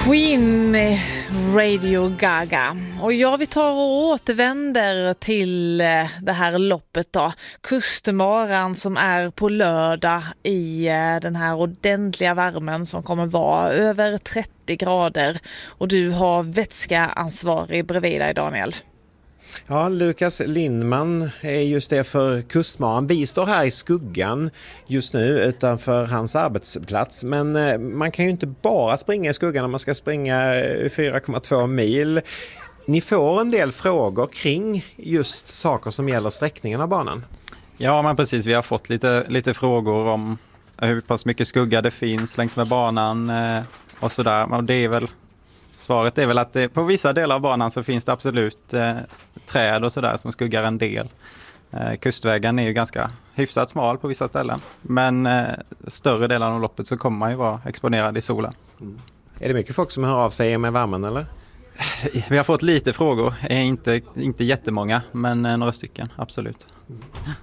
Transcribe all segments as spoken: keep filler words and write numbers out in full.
Queen, Radio Gaga. Och ja, vi tar och återvänder till det här loppet då. Kustmaran som är på lördag i den här ordentliga värmen som kommer vara över trettio grader. Och du har vätskaansvarig bredvid dig, Daniel. Ja, Lukas Lindman är just det för Kustmaran. Vi står här i skuggan just nu utanför hans arbetsplats. Men man kan ju inte bara springa i skuggan om man ska springa fyra komma två mil. Ni får en del frågor kring just saker som gäller sträckningen av banan. Ja, men precis. Vi har fått lite, lite frågor om hur pass mycket skugga det finns längs med banan och sådär. Och det är väl... Svaret är väl att det, på vissa delar av banan så finns det absolut eh, träd och sådär som skuggar en del. Eh, kustvägen är ju ganska hyfsat smal på vissa ställen. Men eh, större delen av loppet så kommer man ju vara exponerad i solen. Mm. Är det mycket folk som hör av sig med värmen eller? Vi har fått lite frågor, inte, inte jättemånga men eh, några stycken, absolut. Mm.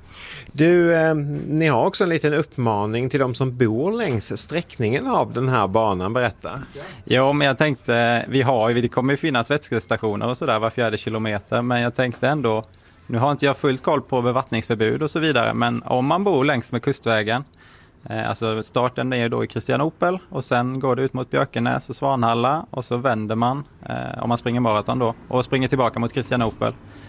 Du, eh, ni har också en liten uppmaning till de som bor längs sträckningen av den här banan, berätta. Ja, men jag tänkte, vi har ju, det kommer ju finnas vätskestationer och sådär var fjärde kilometer, men jag tänkte ändå, nu har inte jag fullt koll på bevattningsförbud och så vidare, men om man bor längs med kustvägen, eh, alltså starten är ju då i Kristianopel och sen går det ut mot Björkenäs och Svanhalla och så vänder man, eh, om man springer maraton då, och springer tillbaka mot Kristianopel.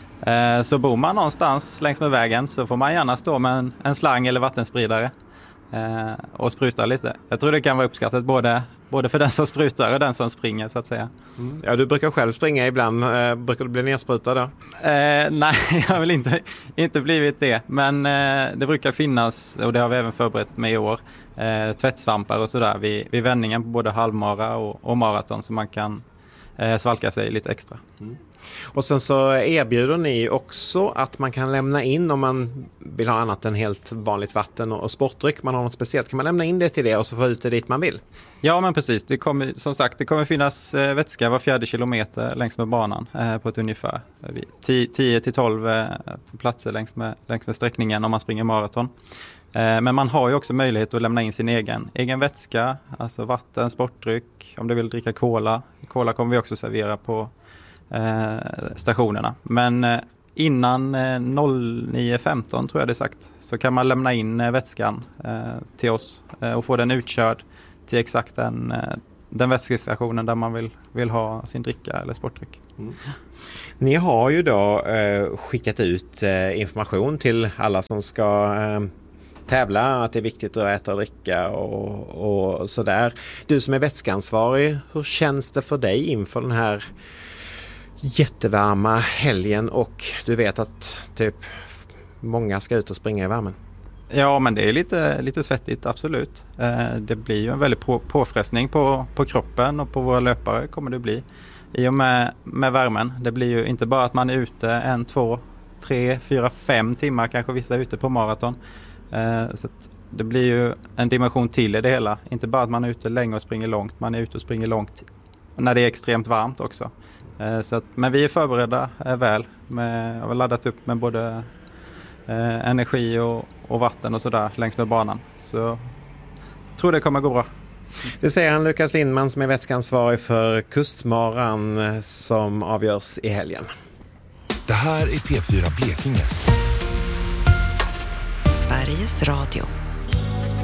Så bor man någonstans längs med vägen så får man gärna stå med en, en slang eller vattenspridare eh, och spruta lite. Jag tror det kan vara uppskattat både, både för den som sprutar och den som springer så att säga. Mm. Ja, du brukar själv springa ibland. Eh, brukar du bli nersprutad då? Eh, nej, jag har väl inte, inte blivit det. Men eh, det brukar finnas, och det har vi även förberett med i år, eh, tvättsvampar och sådär vid, vid vändningen på både halvmara och, och maraton så man kan eh, svalka sig lite extra. Mm. Och sen så erbjuder ni också att man kan lämna in om man vill ha annat än helt vanligt vatten och sportdryck. Man har något speciellt. Kan man lämna in det till det och så få ut det dit man vill? Ja, men precis. Det kommer, som sagt, det kommer finnas eh, vätska var fjärde kilometer längs med banan eh, på ett ungefär tio till tolv eh, platser längs med, längs med sträckningen om man springer maraton. Eh, men man har ju också möjlighet att lämna in sin egen, egen vätska, alltså vatten, sportdryck, om du vill dricka cola. Cola kommer vi också servera på Eh, stationerna. Men eh, innan eh, nio femton tror jag det är sagt så kan man lämna in eh, vätskan eh, till oss eh, och få den utkörd till exakt den, eh, den vätskestationen där man vill, vill ha sin dricka eller sportdryck. Mm. Ni har ju då eh, skickat ut eh, information till alla som ska eh, tävla att det är viktigt att äta och dricka och, och sådär. Du som är vätskansvarig, hur känns det för dig inför den här jättevarma helgen och du vet att typ många ska ut och springa i värmen? Ja, men det är lite, lite svettigt, absolut. Eh, det blir ju en väldigt på, påfrestning på, på kroppen och på våra löpare kommer det bli. I och med, med värmen, det blir ju inte bara att man är ute en, två, tre, fyra, fem timmar, kanske vissa är ute på maraton. Eh, så att det blir ju en dimension till i det hela. Inte bara att man är ute länge och springer långt, man är ute och springer långt när det är extremt varmt också. Så att, men vi är förberedda är väl. Med, jag har laddat upp med både eh, energi och, och vatten och sådär längs med banan. Så jag tror det kommer gå bra. Det säger han Lukas Lindman som är vätskansvarig för Kustmaran som avgörs i helgen. Det här är P fyra Blekinge. Sveriges Radio.